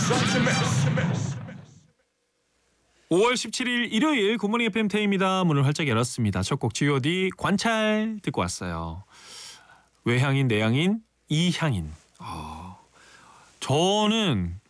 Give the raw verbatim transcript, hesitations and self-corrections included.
오월 십칠일 일요일 굿모닝 에프엠 태희입니다. 문을 활짝 열었습니다. 첫 곡 지 오 디 관찰 듣고 왔어요. 외향인, 내향인, 이향인. 어, 저는